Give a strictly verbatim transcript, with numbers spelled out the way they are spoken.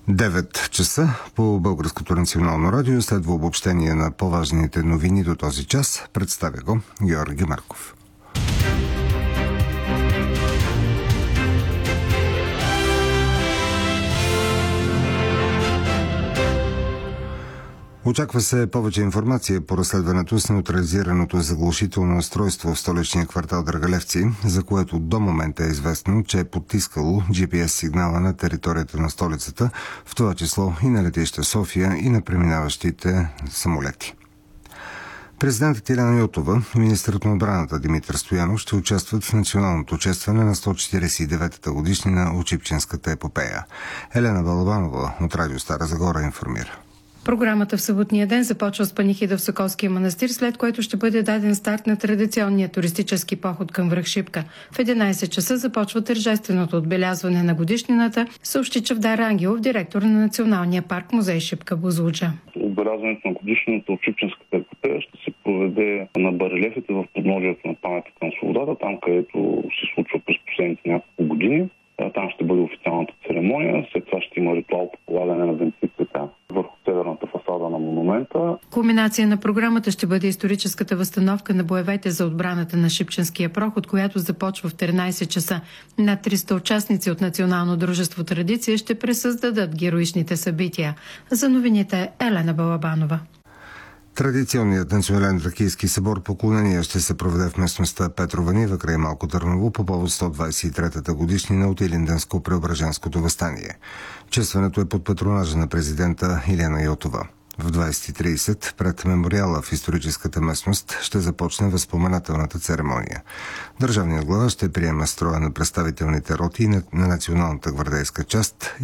девет часа по Българското национално радио следва обобщение на по-важните новини до този час. Представя го Георги Марков. Очаква се повече информация по разследването с неутрализираното заглушително устройство в столичния квартал Драгалевци, за което до момента е известно, че е потискало джи пи ес сигнала на територията на столицата, в това число и на летище София и на преминаващите самолети. Президентът Илияна Йотова и министърът на отбраната Димитър Стоянов ще участват в националното честване на сто четиридесет и деветата годишнина от Шипченската епопея. Елена Балабанова от радио Стара Загора информира. Програмата в съботния ден започва с панихида в Соколския манастир, след което ще бъде даден старт на традиционния туристически поход към връх Шипка. В единадесет часа започва тържественото отбелязване на годишнината, съобщи Чавдар Ангелов, директор на Националния парк музей Шипка Бузлуджа. Отбелязването на годишнината от Шипченската епопея ще се проведе на барелефите в подножието на паметника на свободата, там където се случва през последните няколко години. Там ще бъде официалната церемония, след това ще има ритуал по полагане на бенефицията върху северната фасада на монумента. Кулминация на програмата ще бъде историческата възстановка на боевете за отбраната на Шипченския проход, която започва в тринадесет часа. Над триста участници от Национално дружество Традиция ще пресъздадат героичните събития. За новините Елена Балабанова. Традиционният национален тракийски събор поклонение ще се проведе в местността Петрова нива край Малко Търново по повод сто двадесет и третата годишнина от Илинденско-Преображенското въстание. Честването е под патронажа на президента Илияна Йотова. В двадесет и тридесет пред мемориала в историческата местност ще започне възпоменателната церемония. Държавният глава ще приеме строя на представителните роти на, на националната гвардейска част